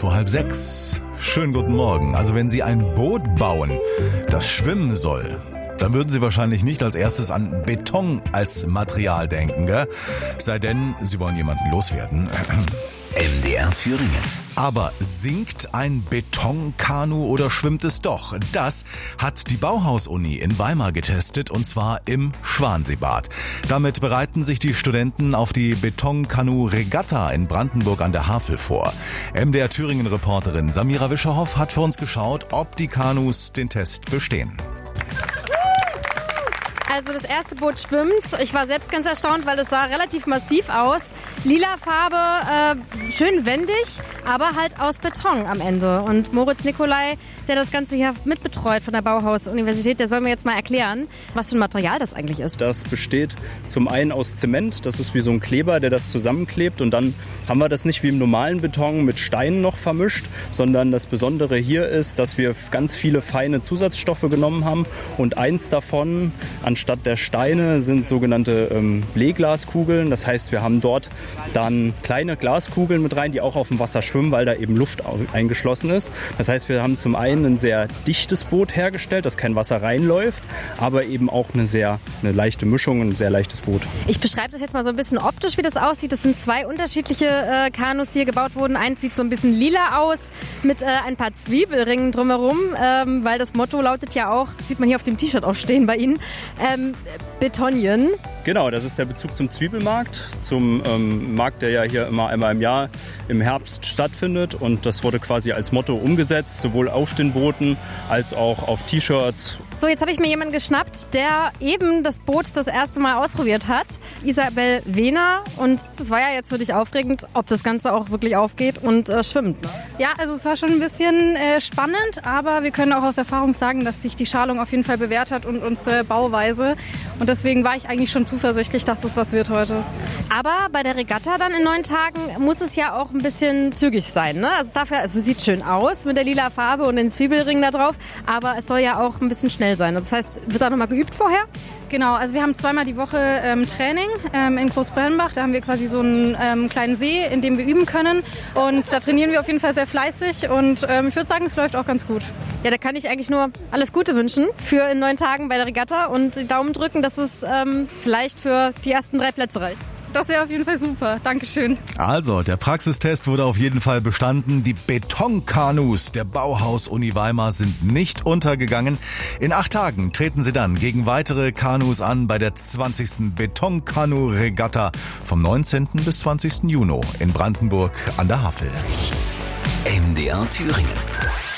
5:15. Schönen guten Morgen. Also wenn Sie ein Boot bauen, das schwimmen soll, dann würden Sie wahrscheinlich nicht als erstes an Beton als Material denken, gell? Sei denn, Sie wollen jemanden loswerden. MDR Thüringen. Aber sinkt ein Betonkanu oder schwimmt es doch? Das hat die Bauhaus-Uni in Weimar getestet, und zwar im Schwanseebad. Damit bereiten sich die Studenten auf die Betonkanu-Regatta in Brandenburg an der Havel vor. MDR Thüringen-Reporterin Samira Wischerhoff hat für uns geschaut, ob die Kanus den Test bestehen. Also das erste Boot schwimmt. Ich war selbst ganz erstaunt, weil es sah relativ massiv aus. Lila Farbe, schön wendig, aber halt aus Beton am Ende. Und Moritz Nicolai, der das Ganze hier mitbetreut von der Bauhaus-Universität, der soll mir jetzt mal erklären, was für ein Material das eigentlich ist. Das besteht zum einen aus Zement, das ist wie so ein Kleber, der das zusammenklebt. Und dann haben wir das nicht wie im normalen Beton mit Steinen noch vermischt, sondern das Besondere hier ist, dass wir ganz viele feine Zusatzstoffe genommen haben. Und eins davon, anstatt der Steine, sind sogenannte Bleglaskugeln. Das heißt, wir haben dort dann kleine Glaskugeln mit rein, die auch auf dem Wasser schwimmen, weil da eben Luft eingeschlossen ist. Das heißt, wir haben zum einen ein sehr dichtes Boot hergestellt, dass kein Wasser reinläuft, aber eben auch eine leichte Mischung, ein sehr leichtes Boot. Ich beschreibe das jetzt mal so ein bisschen optisch, wie das aussieht. Das sind zwei unterschiedliche Kanus, die hier gebaut wurden. Eins sieht so ein bisschen lila aus, mit ein paar Zwiebelringen drumherum, weil das Motto lautet ja auch, sieht man hier auf dem T-Shirt auch stehen bei Ihnen, Betonien. Genau, das ist der Bezug zum Zwiebelmarkt, zum Markt, der ja hier immer einmal im Jahr im Herbst stattfindet. Und das wurde quasi als Motto umgesetzt, sowohl auf den Booten als auch auf T-Shirts. So, jetzt habe ich mir jemanden geschnappt, der eben das Boot das erste Mal ausprobiert hat. Isabel Wehner. Und das war ja jetzt für dich aufregend, ob das Ganze auch wirklich aufgeht und schwimmt. Ne? Ja, also es war schon ein bisschen spannend, aber wir können auch aus Erfahrung sagen, dass sich die Schalung auf jeden Fall bewährt hat und unsere Bauweise. Und deswegen war ich eigentlich schon zuversichtlich, dass das was wird heute. Aber bei der Regatta dann in 9 Tagen muss es ja auch ein bisschen zügig sein, ne? Also sieht schön aus mit der lila Farbe und den Zwiebelringen da drauf, aber es soll ja auch ein bisschen schnell sein. Das heißt, wird da nochmal geübt vorher? Genau, also wir haben zweimal die Woche Training in Großbredenbach. Da haben wir quasi so einen kleinen See, in dem wir üben können. Und da trainieren wir auf jeden Fall sehr fleißig und ich würde sagen, es läuft auch ganz gut. Ja, da kann ich eigentlich nur alles Gute wünschen für in 9 Tagen bei der Regatta und die Daumen drücken, dass es vielleicht für die ersten 3 Plätze reicht. Das wäre auf jeden Fall super. Dankeschön. Also, der Praxistest wurde auf jeden Fall bestanden. Die Betonkanus der Bauhaus-Uni Weimar sind nicht untergegangen. In 8 Tagen treten sie dann gegen weitere Kanus an bei der 20. Betonkanu-Regatta vom 19. bis 20. Juni in Brandenburg an der Havel. MDR Thüringen.